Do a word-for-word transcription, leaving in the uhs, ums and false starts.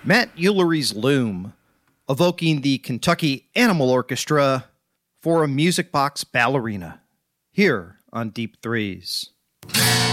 Matt Ullery's Loom, evoking the Kentucky Animal Orchestra for a Music Box Ballerina, here on Deep Threes.